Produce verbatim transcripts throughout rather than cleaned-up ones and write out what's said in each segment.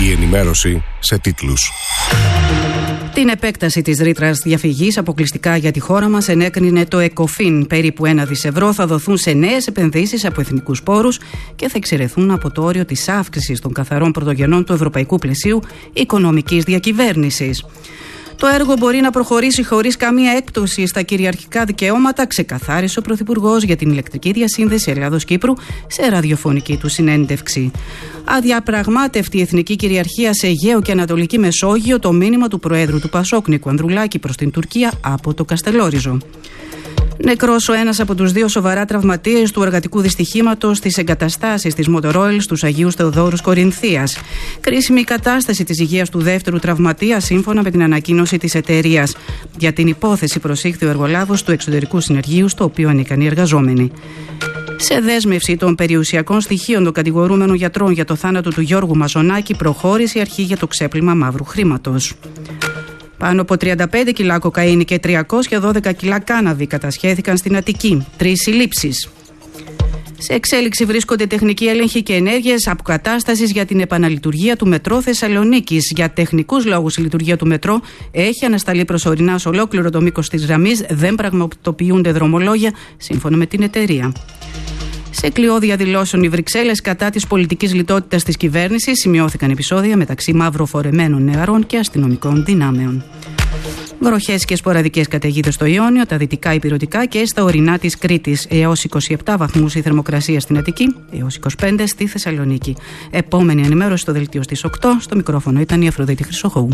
Η ενημέρωση σε τίτλους. Την επέκταση της ρήτρας διαφυγής αποκλειστικά για τη χώρα μας ενέκρινε το ΕΚΟΦΗΝ. Περίπου ένα δισεκατομμύριο ευρώ θα δοθούν σε νέες επενδύσεις από εθνικούς πόρους και θα εξαιρεθούν από το όριο της αύξησης των καθαρών πρωτογενών του ευρωπαϊκού πλαισίου οικονομικής διακυβέρνησης. Το έργο μπορεί να προχωρήσει χωρίς καμία έκπτωση στα κυριαρχικά δικαιώματα, ξεκαθάρισε ο Πρωθυπουργός για την ηλεκτρική διασύνδεση Ελλάδος-Κύπρου σε ραδιοφωνική του συνέντευξη. Αδιαπραγμάτευτη εθνική κυριαρχία σε Αιγαίο και Ανατολική Μεσόγειο, το μήνυμα του Προέδρου του Πασόκ Νίκου Ανδρουλάκη προς την Τουρκία από το Καστελόριζο. Νεκρός ο ένας από τους δύο σοβαρά τραυματίες του εργατικού δυστυχήματος στις εγκαταστάσεις της Μοτορόιλ στους Αγίους Θεοδόρους Κορινθίας. Κρίσιμη κατάσταση της υγείας του δεύτερου τραυματία, σύμφωνα με την ανακοίνωση της εταιρείας. Για την υπόθεση προσήχθη ο εργολάβος του εξωτερικού συνεργείου, στο οποίο ανήκαν οι εργαζόμενοι. Σε δέσμευση των περιουσιακών στοιχείων των κατηγορούμενων γιατρών για το θάνατο του Γιώργου Μαζονάκη, προχώρησε η αρχή για το ξέπλυμα μαύρου χρήματος. Πάνω από τριάντα πέντε κιλά κοκαίνη και τριακόσια δώδεκα κιλά κάναβη κατασχέθηκαν στην Αττική. Τρεις συλλήψεις. Σε εξέλιξη βρίσκονται τεχνικοί έλεγχοι και ενέργειες αποκατάστασης για την επαναλειτουργία του μετρό Θεσσαλονίκης. Για τεχνικούς λόγους η λειτουργία του μετρό έχει ανασταλεί προσωρινά σε ολόκληρο το μήκος της γραμμής. Δεν πραγματοποιούνται δρομολόγια, σύμφωνα με την εταιρεία. Σε κλειό διαδηλώσεων οι Βρυξέλλες κατά της πολιτικής λιτότητας της κυβέρνησης, σημειώθηκαν επεισόδια μεταξύ μαυροφορεμένων νεαρών και αστυνομικών δυνάμεων. Βροχές και σποραδικές καταιγίδες στο Ιόνιο, τα δυτικά ηπειρωτικά και στα ορεινά της Κρήτης. Έως είκοσι επτά βαθμούς η θερμοκρασία στην Αττική, έως είκοσι πέντε στη Θεσσαλονίκη. Επόμενη ενημέρωση στο δελτίο στις οκτώ. Στο μικρόφωνο ήταν η Αφροδίτη Χρυσοχώου.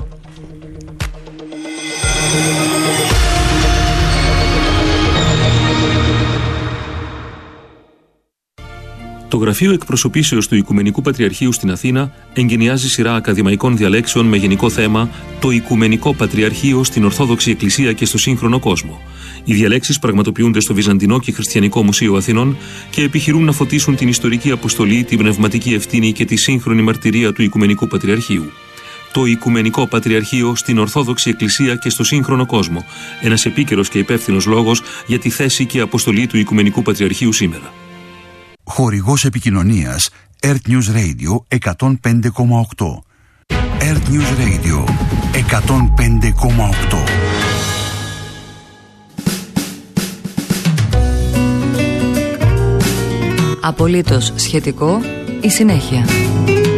Το Γραφείο Εκπροσωπήσεως του Οικουμενικού Πατριαρχείου στην Αθήνα εγκαινιάζει σειρά ακαδημαϊκών διαλέξεων με γενικό θέμα «Το Οικουμενικό Πατριαρχείο στην Ορθόδοξη Εκκλησία και στο σύγχρονο κόσμο». Οι διαλέξεις πραγματοποιούνται στο Βυζαντινό και Χριστιανικό Μουσείο Αθηνών και επιχειρούν να φωτίσουν την ιστορική αποστολή, την πνευματική ευθύνη και τη σύγχρονη μαρτυρία του Οικουμενικού Πατριαρχείου. Το Οικουμενικό Πατριαρχείο στην Ορθόδοξη Εκκλησία και στο σύγχρονο κόσμο. Ένας επίκαιρος και υπεύθυνος λόγος για τη θέση και αποστολή του Οικουμενικού Πατριαρχείου σήμερα. Χορηγός επικοινωνίας Earth News Radio εκατόν πέντε κόμμα οκτώ. Earth News Radio εκατόν πέντε κόμμα οκτώ. Απολύτως σχετικό η συνέχεια.